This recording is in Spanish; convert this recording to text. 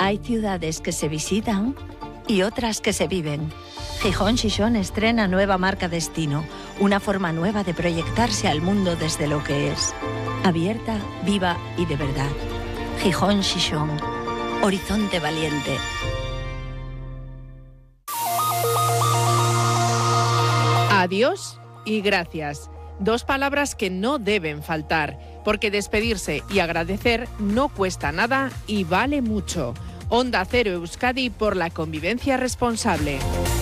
Hay ciudades que se visitan y otras que se viven. Gijón Xixón estrena nueva marca Destino, una forma nueva de proyectarse al mundo desde lo que es. Abierta, viva y de verdad. Gijón Xixón. Horizonte valiente. Adiós y gracias. Dos palabras que no deben faltar, porque despedirse y agradecer no cuesta nada y vale mucho. Onda Cero Euskadi por la convivencia responsable.